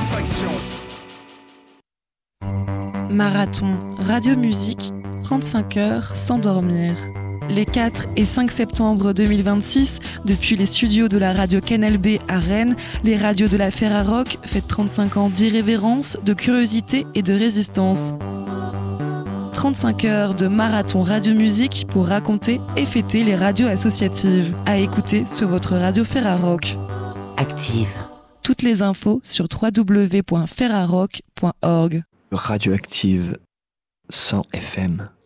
satisfaction. Marathon, radio-musique, 35 heures sans dormir. Les 4 et 5 septembre 2026, depuis les studios de la radio Canal B à Rennes, les radios de la Ferrarock fêtent 35 ans d'irrévérence, de curiosité et de résistance. 35 heures de marathon radio-musique pour raconter et fêter les radios associatives. À écouter sur votre radio Ferrarock. Active. Toutes les infos sur www.ferrarock.org. Radioactive 100 FM.